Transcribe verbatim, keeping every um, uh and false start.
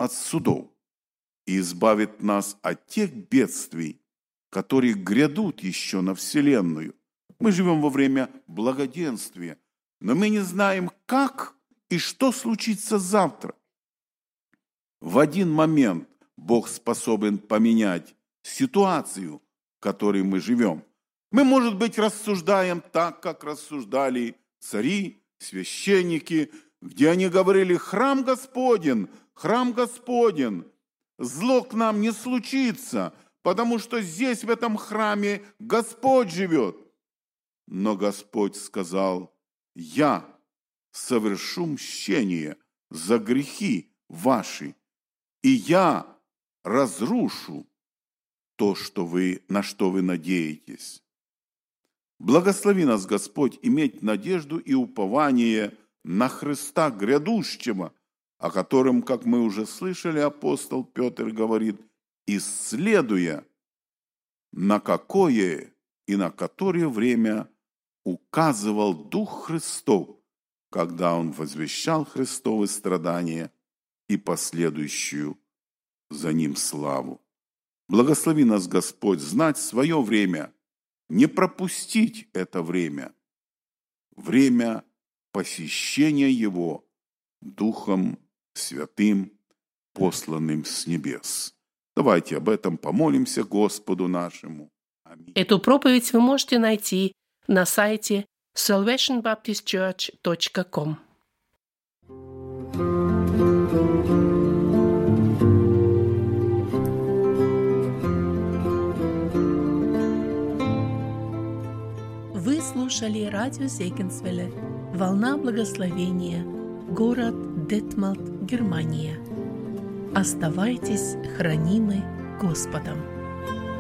от судов и избавит нас от тех бедствий, которые грядут еще на вселенную. Мы живем во время благоденствия, но мы не знаем, как и что случится завтра. В один момент Бог способен поменять ситуацию, в которой мы живем. Мы, может быть, рассуждаем так, как рассуждали цари, священники, где они говорили: храм Господен, храм Господен, зло к нам не случится, потому что здесь, в этом храме, Господь живет. Но Господь сказал: я совершу мщение за грехи ваши, и я разрушу то, что вы, на что вы надеетесь. Благослови нас, Господь, иметь надежду и упование на Христа грядущего, о котором, как мы уже слышали, апостол Петр говорит: исследуя, на какое и на которое время указывал Дух Христов, когда Он возвещал Христовы страдания и последующую за Ним славу. Благослови нас, Господь, знать свое время, не пропустить это время, время посещения Его Духом Святым, посланным с небес. Давайте об этом помолимся Господу нашему. Аминь. Эту проповедь вы можете найти на сайте salvation baptist church точка com. Вы слушали радио Зегенсвелле «Волна благословения», город Детмалт, Германия. Оставайтесь хранимы Господом.